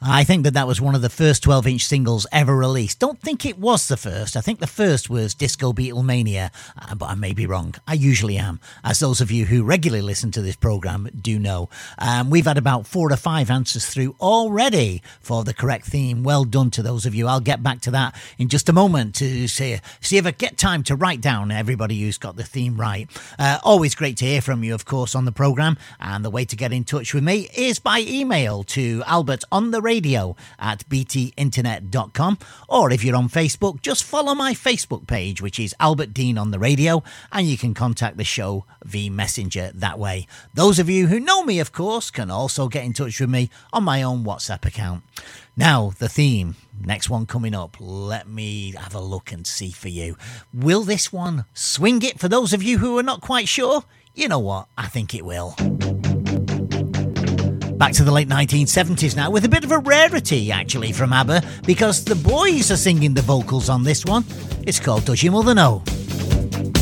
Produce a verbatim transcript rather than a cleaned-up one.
I think that that was one of the first twelve-inch singles ever released. Don't think it was the first. I think the first was Disco Beatlemania, uh, but I may be wrong. I usually am, as those of you who regularly listen to this programme do know. Um, we've had about four or five answers through already for the correct theme. Well done to those of you. I'll get back to that in just a moment to see, see if I get time to write down everybody who's got the theme right. Uh, always great to hear from you, of course, on the programme. And the way to get in touch with me is by email to Albert on the radio at b t internet dot com, or if you're on Facebook, just follow my Facebook page, which is Albert Dean on the radio, and you can contact the show via Messenger that way. Those of you who know me, of course, can also get in touch with me on my own WhatsApp account. Now, the theme, next one coming up, let me have a look and see for you. Will this one swing it for those of you who are not quite sure? You know what, I think it will. Back to the late nineteen seventies now, with a bit of a rarity, actually, from ABBA, because the boys are singing the vocals on this one. It's called Does Your Mother Know?